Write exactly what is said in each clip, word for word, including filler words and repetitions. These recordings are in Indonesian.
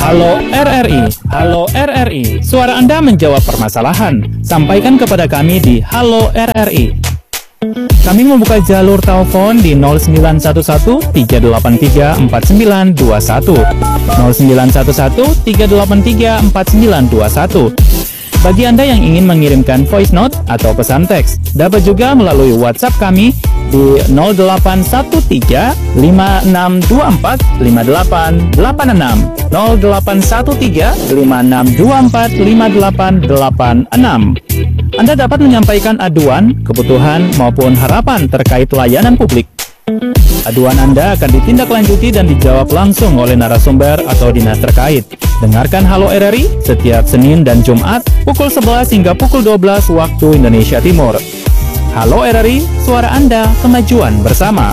Halo R R I, Halo R R I, suara Anda menjawab permasalahan. Sampaikan kepada kami di Halo R R I. Kami membuka jalur telepon di nol sembilan satu satu tiga delapan tiga empat sembilan dua satu, nol sembilan satu satu tiga delapan tiga empat sembilan dua satu. Bagi Anda yang ingin mengirimkan voice note atau pesan teks, dapat juga melalui WhatsApp kami di nol delapan satu tiga lima enam dua empat lima delapan delapan enam, nol delapan satu tiga lima enam dua empat lima delapan delapan enam. Anda dapat menyampaikan aduan, kebutuhan, maupun harapan terkait layanan publik. Aduan Anda akan ditindaklanjuti dan dijawab langsung oleh narasumber atau dinas terkait. Dengarkan Halo R R I setiap Senin dan Jumat pukul sebelas hingga pukul dua belas waktu Indonesia Timur. Halo R R I, suara Anda, kemajuan bersama.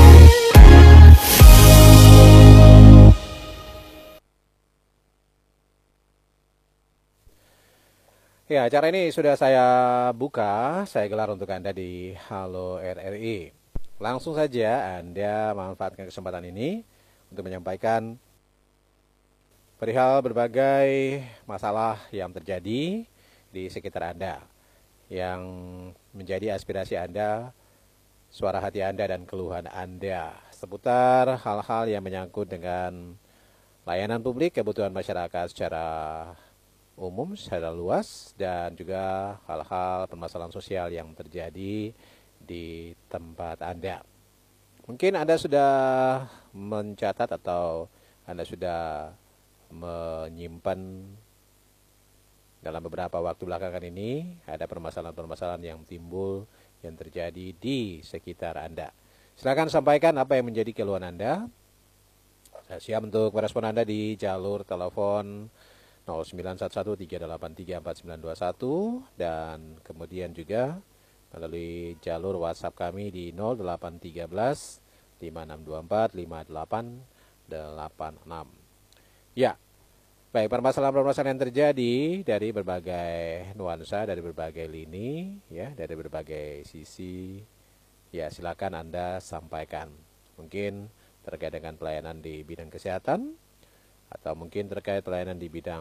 Ya, acara ini sudah saya buka, saya gelar untuk Anda di Halo R R I. Langsung saja Anda manfaatkan kesempatan ini untuk menyampaikan perihal berbagai masalah yang terjadi di sekitar Anda, yang menjadi aspirasi Anda, suara hati Anda dan keluhan Anda seputar hal-hal yang menyangkut dengan layanan publik, kebutuhan masyarakat secara umum, secara luas, dan juga hal-hal permasalahan sosial yang terjadi di tempat Anda. Mungkin Anda sudah mencatat atau Anda sudah menyimpan dalam beberapa waktu belakangan ini ada permasalahan-permasalahan yang timbul yang terjadi di sekitar Anda. Silakan sampaikan apa yang menjadi keluhan Anda. Saya siap untuk merespon Anda di jalur telepon nol sembilan satu satu tiga delapan tiga empat sembilan dua satu dan kemudian juga melalui jalur WhatsApp kami di nol delapan satu tiga lima enam dua empat lima delapan delapan enam. Ya, baik, permasalahan-permasalahan yang terjadi dari berbagai nuansa, dari berbagai lini, ya, dari berbagai sisi, ya silakan Anda sampaikan. Mungkin terkait dengan pelayanan di bidang kesehatan, atau mungkin terkait pelayanan di bidang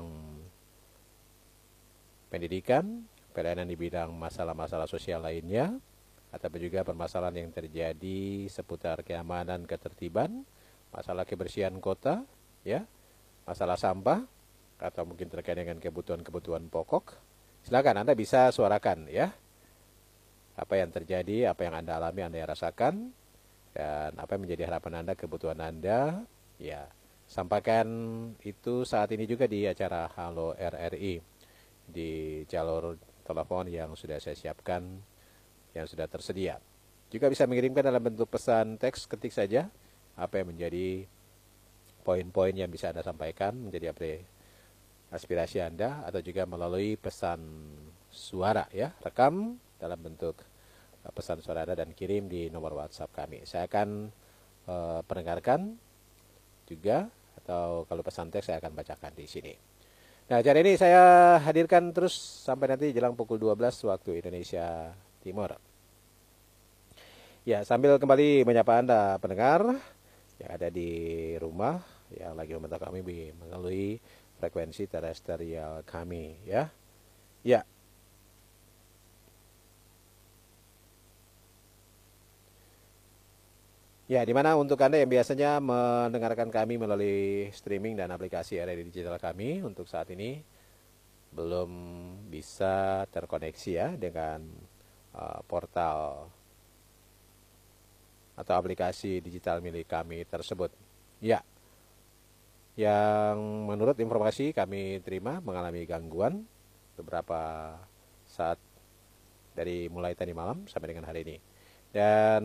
pendidikan, pelayanan di bidang masalah-masalah sosial lainnya, atau juga permasalahan yang terjadi seputar keamanan, ketertiban, masalah kebersihan kota, ya, masalah sampah, atau mungkin terkait dengan kebutuhan-kebutuhan pokok. Silakan Anda bisa suarakan, ya, apa yang terjadi, apa yang Anda alami, Anda yang rasakan, dan apa yang menjadi harapan Anda, kebutuhan Anda, ya. Sampaikan itu saat ini juga di acara Halo R R I di jalur telepon yang sudah saya siapkan, yang sudah tersedia. Juga bisa mengirimkan dalam bentuk pesan teks, ketik saja apa yang menjadi poin-poin yang bisa Anda sampaikan, menjadi aspirasi Anda, atau juga melalui pesan suara, ya, rekam dalam bentuk pesan suara Anda dan kirim di nomor WhatsApp kami. Saya akan uh, pendengarkan juga, atau kalau pesan teks saya akan bacakan di sini. Nah, acara ini saya hadirkan terus sampai nanti jelang pukul dua belas waktu Indonesia Timur. Ya, sambil kembali menyapa Anda pendengar yang ada di rumah yang lagi memantau kami melalui frekuensi terestrial kami, ya. Ya. Ya, di mana untuk Anda yang biasanya mendengarkan kami melalui streaming dan aplikasi R R I digital kami, untuk saat ini belum bisa terkoneksi, ya, dengan uh, portal atau aplikasi digital milik kami tersebut. Ya, yang menurut informasi kami terima mengalami gangguan beberapa saat dari mulai tadi malam sampai dengan hari ini. Dan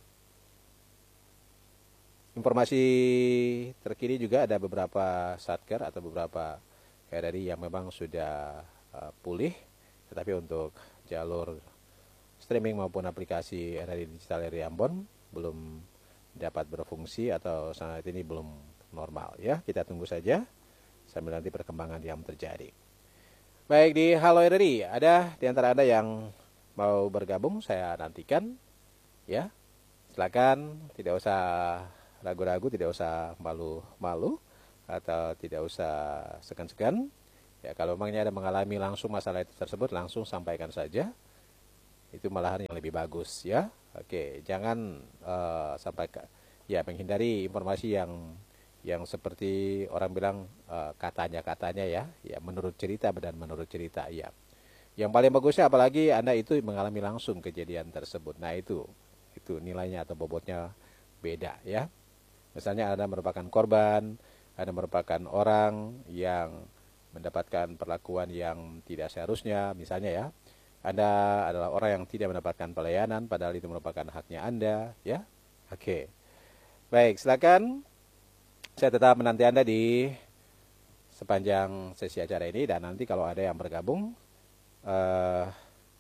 informasi terkini juga ada beberapa satker atau beberapa R R I yang memang sudah uh, pulih, tetapi untuk jalur streaming maupun aplikasi R R I Digital R R I Ambon belum dapat berfungsi atau saat ini belum normal, ya. Kita tunggu saja sambil nanti perkembangan yang terjadi. Baik, di Halo R R I ada di antara Anda yang mau bergabung, saya nantikan, ya. Silakan, tidak usah ragu-ragu, tidak usah malu-malu. atau tidak usah segan-segan. Ya, kalau memangnya ada mengalami langsung masalah itu tersebut, langsung sampaikan saja. Itu malahan yang lebih bagus ya. Oke, jangan uh, sampai ya menghindari informasi yang yang seperti orang bilang uh, katanya-katanya ya, ya menurut cerita dan menurut cerita ya. Yang paling bagusnya apalagi Anda itu mengalami langsung kejadian tersebut. Nah, itu itu nilainya atau bobotnya beda ya. Misalnya Anda merupakan korban, Anda merupakan orang yang mendapatkan perlakuan yang tidak seharusnya, misalnya ya. Anda adalah orang yang tidak mendapatkan pelayanan, padahal itu merupakan haknya Anda, ya. Oke. Baik, silakan. Saya tetap menanti Anda di sepanjang sesi acara ini, dan nanti kalau ada yang bergabung, uh,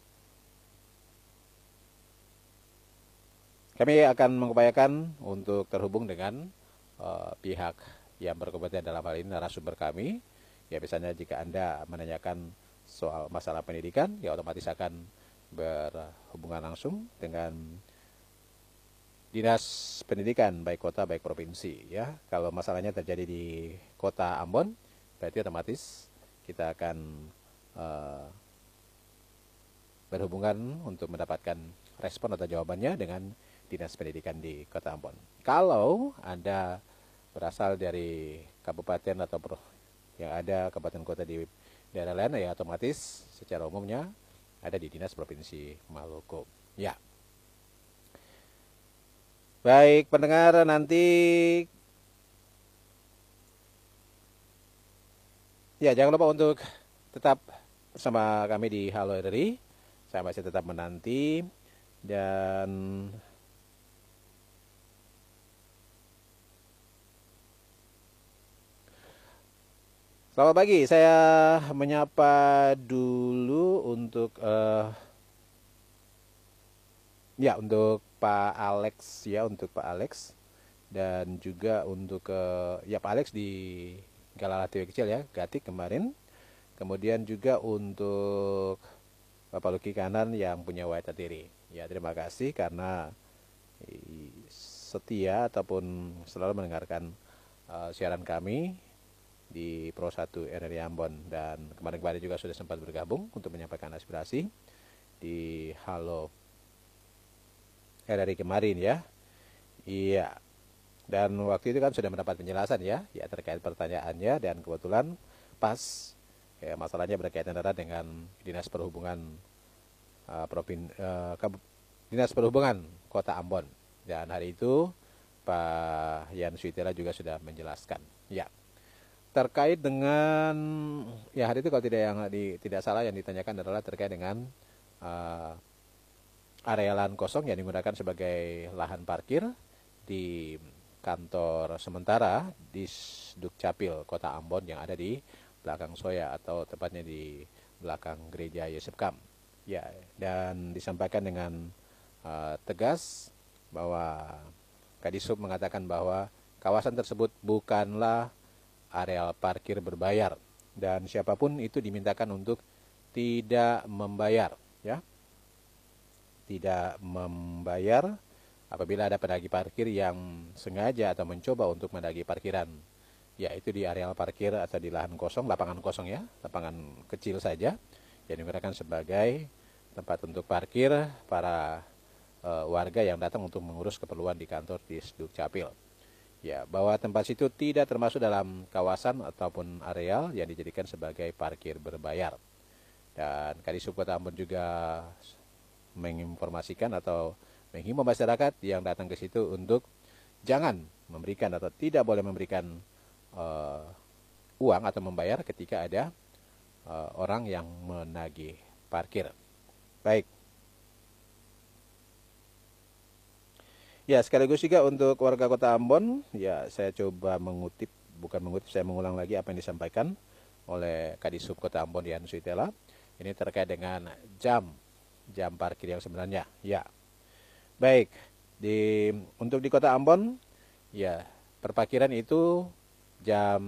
kami akan mengupayakan untuk terhubung dengan uh, pihak yang berkompeten dalam hal ini, narasumber kami. Ya, misalnya jika Anda menanyakan soal masalah pendidikan, ya otomatis akan berhubungan langsung dengan Dinas Pendidikan, baik kota, baik provinsi. Ya, kalau masalahnya terjadi di kota Ambon, berarti otomatis kita akan uh, berhubungan untuk mendapatkan respon atau jawabannya dengan Dinas Pendidikan di kota Ambon. Kalau Anda berasal dari kabupaten atau yang ada kabupaten kota di daerah lain, ya otomatis secara umumnya ada di Dinas Provinsi Maluku. Ya. Baik pendengar, nanti ya jangan lupa untuk tetap bersama kami di Halo R R I. Saya masih tetap menanti, dan selamat pagi, saya menyapa dulu untuk uh, ya untuk Pak Alex ya, untuk Pak Alex, dan juga untuk uh, ya Pak Alex di Galalati kecil ya, Gatik kemarin. Kemudian juga untuk Bapak Luki Kanan yang punya Waita Tiri. Ya, terima kasih karena setia ataupun selalu mendengarkan uh, siaran kami di Pro satu R R I Ambon, dan kemarin-kemarin juga sudah sempat bergabung untuk menyampaikan aspirasi di Halo R R I kemarin ya. Iya. Dan waktu itu kan sudah mendapat penjelasan ya, ya terkait pertanyaannya, dan kebetulan pas ya, masalahnya berkaitan erat dengan Dinas Perhubungan uh, Provin, uh, Dinas Perhubungan Kota Ambon. Dan hari itu Pak Yan Suitela juga sudah menjelaskan. Ya. Terkait dengan ya hari itu kalau tidak yang di, tidak salah yang ditanyakan adalah terkait dengan uh, area lahan kosong yang digunakan sebagai lahan parkir di kantor sementara di Dukcapil Kota Ambon yang ada di belakang Soya, atau tepatnya di belakang Gereja Yosef Kam. Ya, dan disampaikan dengan uh, tegas bahwa Kadisub mengatakan bahwa kawasan tersebut bukanlah areal parkir berbayar, dan siapapun itu dimintakan untuk tidak membayar ya. Tidak membayar apabila ada penagih parkir yang sengaja atau mencoba untuk menagih parkiran, yaitu di areal parkir atau di lahan kosong, lapangan kosong ya, lapangan kecil saja yang digunakan sebagai tempat untuk parkir para e, warga yang datang untuk mengurus keperluan di kantor di Dukcapil. Ya, bahwa tempat situ tidak termasuk dalam kawasan ataupun areal yang dijadikan sebagai parkir berbayar. Dan Kadisub Kota Ambon juga menginformasikan atau menghimbau masyarakat yang datang ke situ untuk jangan memberikan atau tidak boleh memberikan uh, uang atau membayar ketika ada uh, orang yang menagih parkir. Baik. Ya, sekaligus juga untuk warga Kota Ambon, ya saya coba mengutip, bukan mengutip, saya mengulang lagi apa yang disampaikan oleh Kadisub Kota Ambon Yan Suitela. Ini terkait dengan jam, jam parkir yang sebenarnya. Ya, baik. Di untuk di Kota Ambon, ya perparkiran itu jam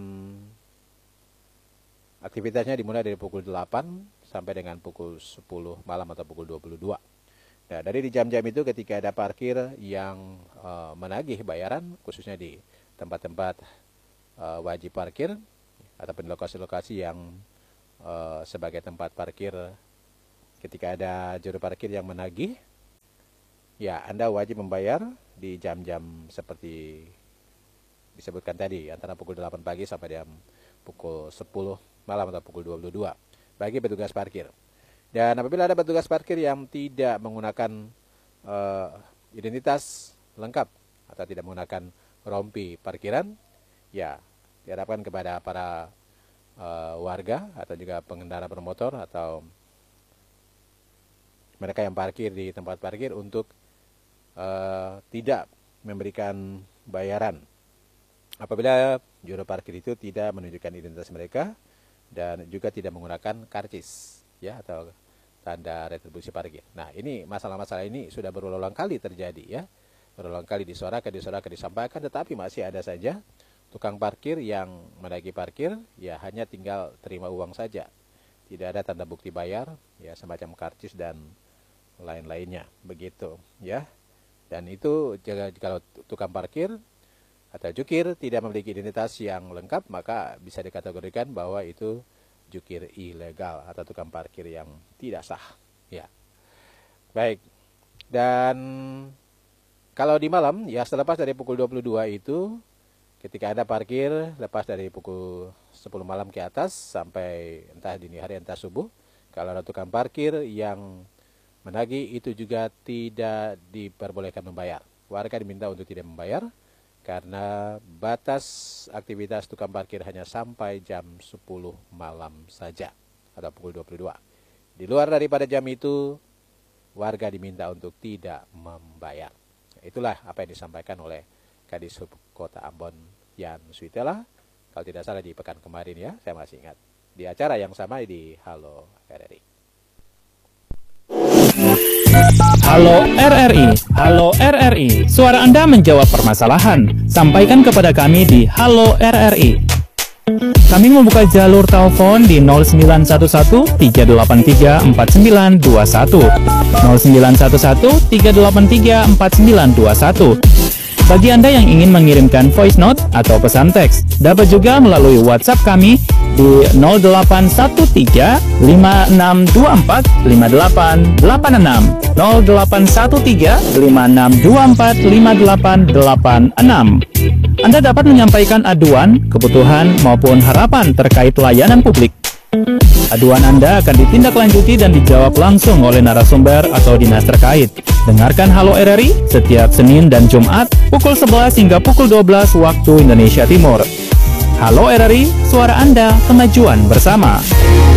aktivitasnya dimulai dari pukul delapan sampai dengan pukul sepuluh malam atau pukul dua puluh dua. Nah, dari di jam-jam itu ketika ada parkir yang uh, menagih bayaran, khususnya di tempat-tempat uh, wajib parkir ataupun lokasi-lokasi yang uh, sebagai tempat parkir, ketika ada juru parkir yang menagih, ya Anda wajib membayar di jam-jam seperti disebutkan tadi, antara pukul delapan pagi sampai jam pukul sepuluh malam atau pukul dua puluh dua bagi petugas parkir. Dan apabila ada petugas parkir yang tidak menggunakan uh, identitas lengkap atau tidak menggunakan rompi parkiran, ya diharapkan kepada para uh, warga atau juga pengendara bermotor atau mereka yang parkir di tempat parkir untuk uh, tidak memberikan bayaran apabila juru parkir itu tidak menunjukkan identitas mereka dan juga tidak menggunakan karcis, ya, atau tanda retribusi parkir. Nah, ini masalah-masalah ini sudah berulang kali terjadi, ya, berulang kali disuarakan, disuarakan, disampaikan, tetapi masih ada saja tukang parkir yang menagih parkir, ya hanya tinggal terima uang saja, tidak ada tanda bukti bayar, ya semacam karcis dan lain-lainnya, begitu, ya. Dan itu jika kalau tukang parkir atau jukir tidak memiliki identitas yang lengkap, maka bisa dikategorikan bahwa itu jukir ilegal atau tukang parkir yang tidak sah, ya. Baik. Dan kalau di malam, ya selepas dari pukul dua puluh dua itu, ketika Anda parkir lepas dari pukul sepuluh malam ke atas sampai entah dini hari entah subuh, kalau ada tukang parkir yang menagih itu juga tidak diperbolehkan membayar. Warga diminta untuk tidak membayar karena batas aktivitas tukang parkir hanya sampai jam sepuluh malam saja atau pukul dua puluh dua. Di luar daripada jam itu, warga diminta untuk tidak membayar. Itulah apa yang disampaikan oleh Kadishub Kota Ambon Yan Suitela, kalau tidak salah di pekan kemarin, ya, saya masih ingat, di acara yang sama di Halo R R I. Halo R R I, Halo R R I, suara Anda menjawab permasalahan. Sampaikan kepada kami di Halo R R I. Kami membuka jalur telepon di nol sembilan satu satu tiga delapan tiga empat sembilan dua satu, nol sembilan satu satu tiga delapan tiga empat sembilan dua satu. Bagi Anda yang ingin mengirimkan voice note atau pesan teks, dapat juga melalui WhatsApp kami di nol delapan satu tiga lima enam dua empat lima delapan delapan enam, nol delapan satu tiga lima enam dua empat lima delapan delapan enam. Anda dapat menyampaikan aduan, kebutuhan, maupun harapan terkait layanan publik. Aduan Anda akan ditindaklanjuti dan dijawab langsung oleh narasumber atau dinas terkait. Dengarkan Halo R R I setiap Senin dan Jumat pukul sebelas hingga pukul dua belas waktu Indonesia Timur. Halo R R I, suara Anda, kemajuan bersama.